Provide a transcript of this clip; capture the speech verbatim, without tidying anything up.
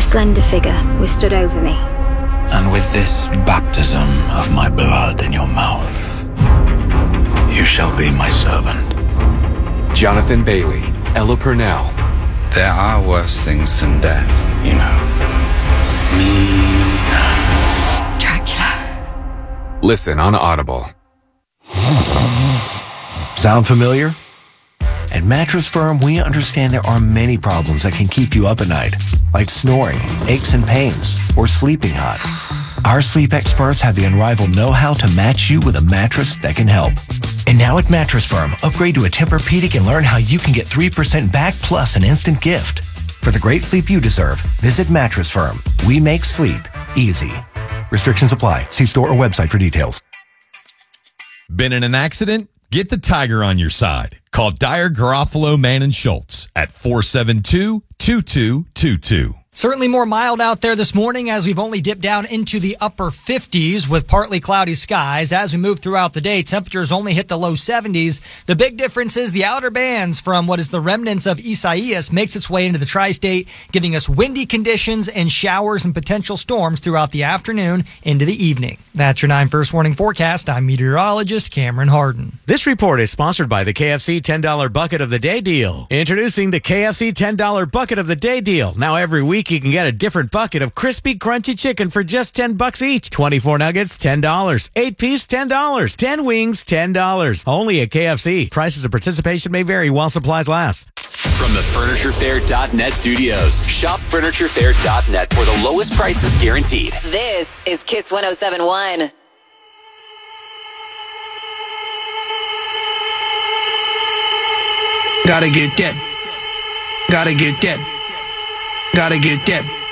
slender figure was stood over me. And with this baptism of my blood in your mouth, you shall be my servant. Jonathan Bailey, Ella Purnell. There are worse things than death, you know. Me. Dracula. Listen on Audible. Sound familiar? At Mattress Firm, we understand there are many problems that can keep you up at night, like snoring, aches and pains, or sleeping hot. Our sleep experts have the unrivaled know-how to match you with a mattress that can help. And now at Mattress Firm, upgrade to a Tempur-Pedic and learn how you can get three percent back plus an instant gift. For the great sleep you deserve, visit Mattress Firm. We make sleep easy. Restrictions apply. See store or website for details. Been in an accident? Get the Tiger on your side. Call Dyer, Garofalo, Mann and Schultz at four seven two, two two two two. Certainly more mild out there this morning as we've only dipped down into the upper fifties with partly cloudy skies. As we move throughout the day, temperatures only hit the low seventies. The big difference is the outer bands from what is the remnants of Isaias makes its way into the tri-state, giving us windy conditions and showers and potential storms throughout the afternoon into the evening. That's your nine First Warning forecast. I'm meteorologist Cameron Harden. This report is sponsored by the K F C ten dollar Bucket of the Day deal. Introducing the K F C ten dollar Bucket of the Day deal. Now every week you can get a different bucket of crispy, crunchy chicken for just ten bucks each. twenty-four nuggets, ten dollars. eight piece, ten dollars. ten wings, ten dollars. Only at K F C. Prices of participation may vary while supplies last. From the Furniture Fair dot net studios, shop Furniture Fair dot net for the lowest prices guaranteed. This is Kiss one oh seven point one. Gotta get that. Gotta get that. Gotta get that.